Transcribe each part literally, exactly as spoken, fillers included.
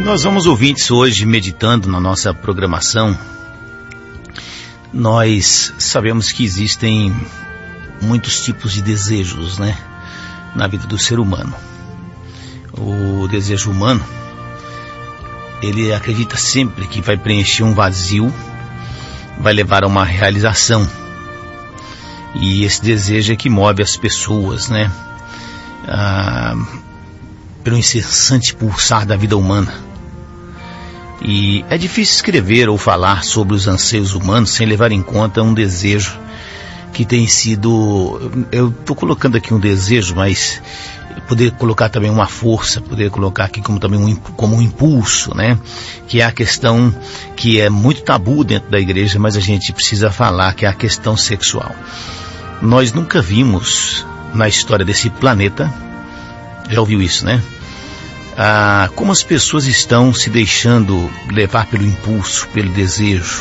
Nós vamos, ouvintes, hoje meditando na nossa programação. Nós sabemos que existem muitos tipos de desejos, né, na vida do ser humano. O desejo humano, ele acredita sempre que vai preencher um vazio, vai levar a uma realização. E esse desejo é que move as pessoas, né, ah, pelo incessante pulsar da vida humana. E é difícil escrever ou falar sobre os anseios humanos sem levar em conta um desejo que tem sido... Eu estou colocando aqui um desejo, mas poder colocar também uma força, poder colocar aqui como também um, como um impulso, né? Que é a questão que é muito tabu dentro da igreja, mas a gente precisa falar, que é a questão sexual. Nós nunca vimos na história desse planeta, já ouviu isso, né? Ah, como as pessoas estão se deixando levar pelo impulso, pelo desejo,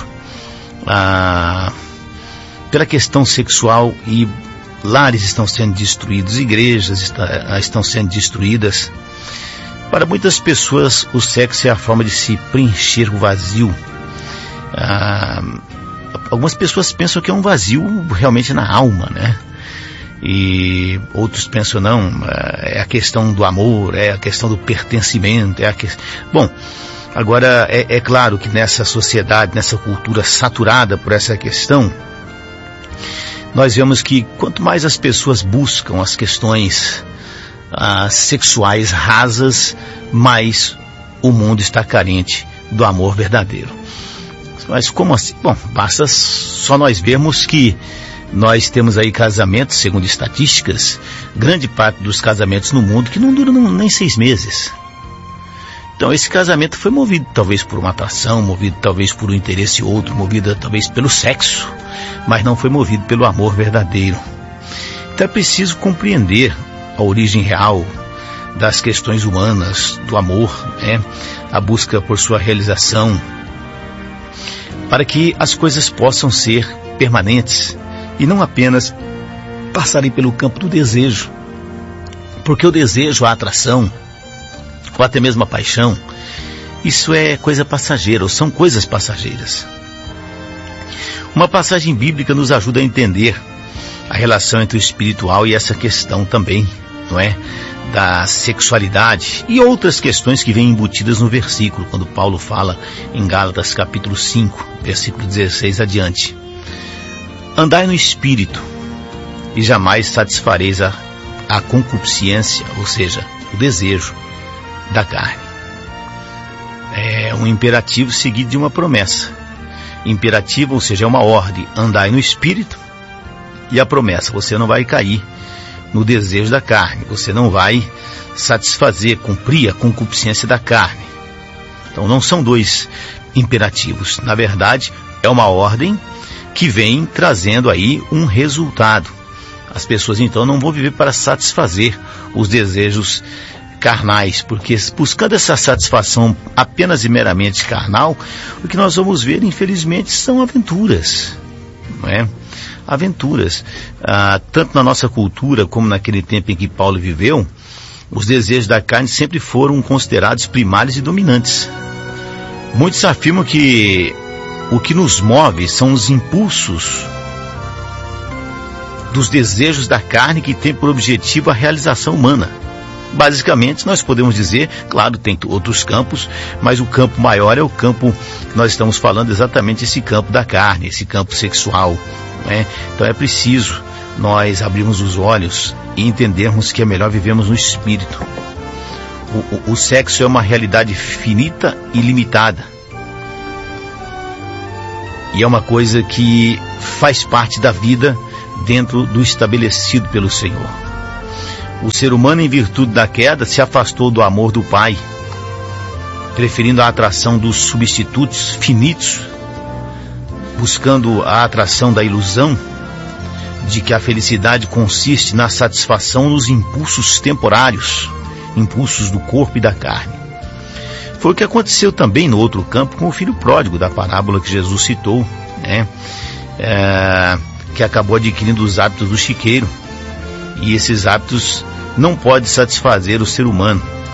ah, pela questão sexual, e lares estão sendo destruídos, igrejas está, estão sendo destruídas. Para muitas pessoas, o sexo é a forma de se preencher o vazio. Ah, algumas pessoas pensam que é um vazio realmente na alma, né? E outros pensam, não, é a questão do amor, é a questão do pertencimento, é a que... Bom, agora é, é claro que nessa sociedade, nessa cultura saturada por essa questão, nós vemos que quanto mais as pessoas buscam as questões ah, sexuais rasas, mais o mundo está carente do amor verdadeiro. Mas como assim? Bom, basta só nós vermos que nós temos aí casamentos, segundo estatísticas, grande parte dos casamentos no mundo que não duram nem seis meses. Então esse casamento foi movido talvez por uma atração, movido talvez por um interesse outro, movido talvez pelo sexo, mas não foi movido pelo amor verdadeiro. Então é preciso compreender a origem real das questões humanas, do amor, né? A busca por sua realização, para que as coisas possam ser permanentes e não apenas passarem pelo campo do desejo. Porque o desejo, a atração, ou até mesmo a paixão, isso é coisa passageira, ou são coisas passageiras. Uma passagem bíblica nos ajuda a entender a relação entre o espiritual e essa questão também, não é? Da sexualidade e outras questões que vêm embutidas no versículo, quando Paulo fala em Gálatas capítulo cinco, versículo dezesseis adiante. Andai no Espírito, e jamais satisfareis a, a concupiscência, ou seja, o desejo da carne. É um imperativo seguido de uma promessa. Imperativo, ou seja, é uma ordem, andai no Espírito, e a promessa, você não vai cair no desejo da carne, você não vai satisfazer, cumprir a concupiscência da carne. Então não são dois imperativos, na verdade é uma ordem que vem trazendo aí um resultado. As pessoas então não vão viver para satisfazer os desejos carnais, porque buscando essa satisfação apenas e meramente carnal, o que nós vamos ver, infelizmente, são aventuras, não é? Aventuras. Ah, tanto na nossa cultura como naquele tempo em que Paulo viveu, os desejos da carne sempre foram considerados primários e dominantes. Muitos afirmam que o que nos move são os impulsos dos desejos da carne, que tem por objetivo a realização humana. Basicamente, nós podemos dizer, claro, tem outros campos, mas o campo maior é o campo que nós estamos falando, exatamente esse campo da carne, esse campo sexual, né? Então é preciso nós abrirmos os olhos e entendermos que é melhor vivermos no Espírito. O, o, o sexo é uma realidade finita e limitada. E é uma coisa que faz parte da vida dentro do estabelecido pelo Senhor. O ser humano, em virtude da queda, se afastou do amor do Pai, preferindo a atração dos substitutos finitos, buscando a atração da ilusão de que a felicidade consiste na satisfação dos impulsos temporários, impulsos do corpo e da carne. Foi o que aconteceu também no outro campo com o filho pródigo da parábola que Jesus citou, né? É, que acabou adquirindo os hábitos do chiqueiro. E esses hábitos não podem satisfazer o ser humano.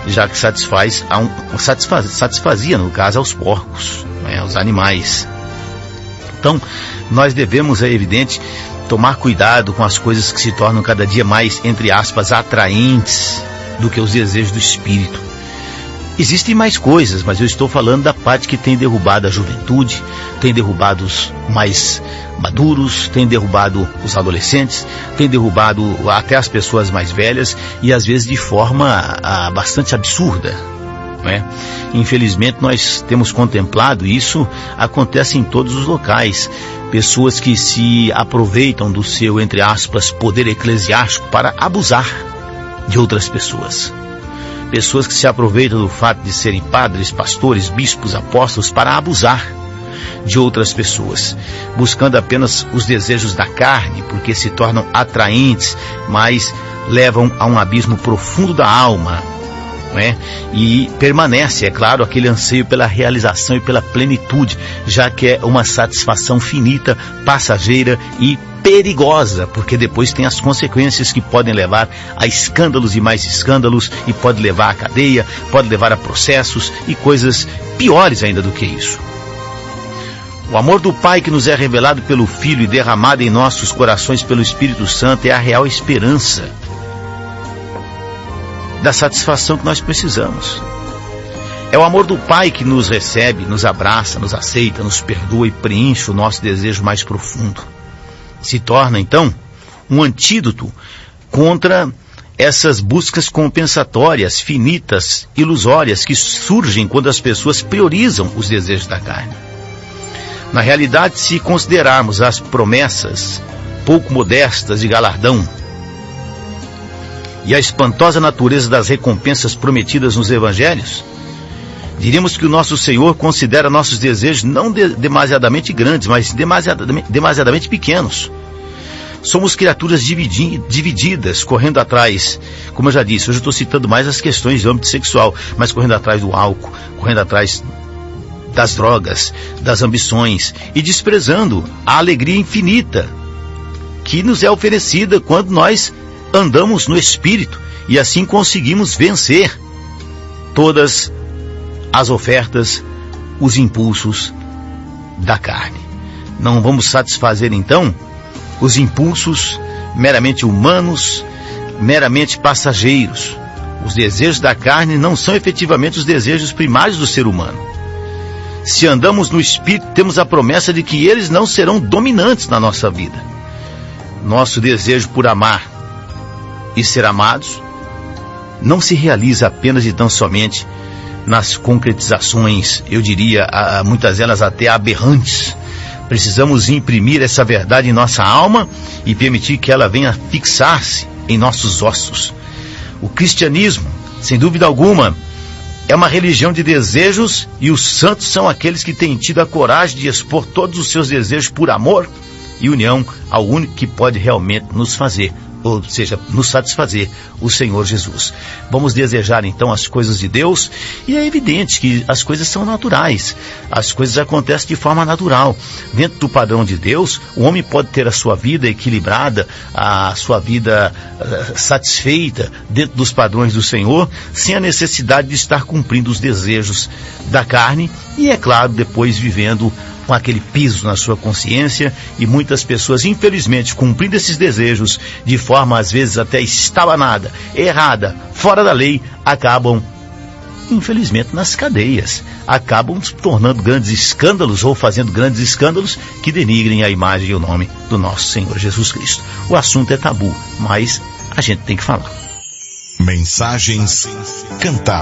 já que satisfaz, a um, satisfaz, satisfazia, no caso, aos porcos, né, aos animais. Então, nós devemos, é evidente, tomar cuidado com as coisas que se tornam cada dia mais, entre aspas, atraentes do que os desejos do espírito. Existem mais coisas, mas eu estou falando da parte que tem derrubado a juventude, tem derrubado os mais maduros, tem derrubado os adolescentes, tem derrubado até as pessoas mais velhas, e às vezes de forma ah, bastante absurda, né? Infelizmente nós temos contemplado isso, acontece em todos os locais, pessoas que se aproveitam do seu, entre aspas, poder eclesiástico para abusar de outras pessoas. Pessoas que se aproveitam do fato de serem padres, pastores, bispos, apóstolos para abusar de outras pessoas, buscando apenas os desejos da carne, porque se tornam atraentes, mas levam a um abismo profundo da alma, né? E permanece, é claro, aquele anseio pela realização e pela plenitude, já que é uma satisfação finita, passageira e perigosa, porque depois tem as consequências que podem levar a escândalos e mais escândalos, e pode levar à cadeia, pode levar a processos e coisas piores ainda do que isso. O amor do Pai que nos é revelado pelo Filho e derramado em nossos corações pelo Espírito Santo é a real esperança da satisfação que nós precisamos. É o amor do Pai que nos recebe, nos abraça, nos aceita, nos perdoa e preenche o nosso desejo mais profundo. Se torna, então, um antídoto contra essas buscas compensatórias, finitas, ilusórias, que surgem quando as pessoas priorizam os desejos da carne. Na realidade, se considerarmos as promessas pouco modestas de galardão e a espantosa natureza das recompensas prometidas nos evangelhos, diríamos que o nosso Senhor considera nossos desejos não de, demasiadamente grandes, mas demasiadamente, demasiadamente pequenos. Somos criaturas dividi, divididas, correndo atrás, como eu já disse, hoje eu estou citando mais as questões de âmbito sexual, mas correndo atrás do álcool, correndo atrás das drogas, das ambições, e desprezando a alegria infinita que nos é oferecida quando nós andamos no Espírito, e assim conseguimos vencer todas as ofertas, os impulsos da carne. Não vamos satisfazer então os impulsos meramente humanos, meramente passageiros. Os desejos da carne não são efetivamente os desejos primários do ser humano. Se andamos no Espírito, temos a promessa de que eles não serão dominantes na nossa vida. Nosso desejo por amar e ser amados não se realiza apenas e tão somente nas concretizações, eu diria, muitas delas até aberrantes. Precisamos imprimir essa verdade em nossa alma e permitir que ela venha fixar-se em nossos ossos. O cristianismo, sem dúvida alguma, é uma religião de desejos, e os santos são aqueles que têm tido a coragem de expor todos os seus desejos por amor e união ao único que pode realmente nos fazer, ou seja, nos satisfazer, o Senhor Jesus. Vamos desejar então as coisas de Deus, e é evidente que as coisas são naturais, as coisas acontecem de forma natural. Dentro do padrão de Deus, o homem pode ter a sua vida equilibrada, a sua vida uh, satisfeita dentro dos padrões do Senhor, sem a necessidade de estar cumprindo os desejos da carne, e é claro, depois vivendo com aquele piso na sua consciência. E muitas pessoas, infelizmente, cumprindo esses desejos de forma às vezes até estabanada, errada, fora da lei, acabam, infelizmente, nas cadeias, acabam se tornando grandes escândalos ou fazendo grandes escândalos que denigrem a imagem e o nome do nosso Senhor Jesus Cristo. O assunto é tabu, mas a gente tem que falar. Mensagens cantadas.